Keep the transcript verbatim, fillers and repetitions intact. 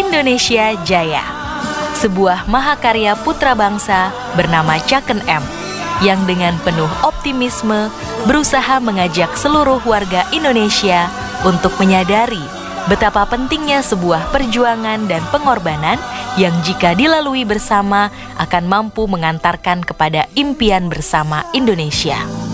Indonesia Jaya, sebuah mahakarya putra bangsa bernama Chaken M yang dengan penuh optimisme berusaha mengajak seluruh warga Indonesia untuk menyadari betapa pentingnya sebuah perjuangan dan pengorbanan yang jika dilalui bersama akan mampu mengantarkan kepada impian bersama Indonesia.